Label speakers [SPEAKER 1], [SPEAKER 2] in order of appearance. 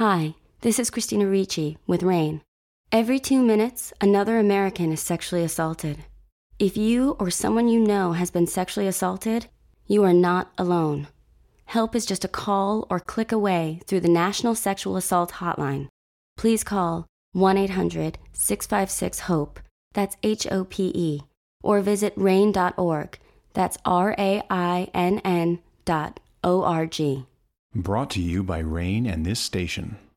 [SPEAKER 1] Hi, this is Christina Ricci with RAINN. Every 2 minutes, another American is sexually assaulted. If you or someone you know has been sexually assaulted, you are not alone. Help is just a call or click away through the National Sexual Assault Hotline. Please call 1-800-656-HOPE, that's HOPE, or visit rainn.org, that's RAINN.org.
[SPEAKER 2] Brought to you by RAINN and this station.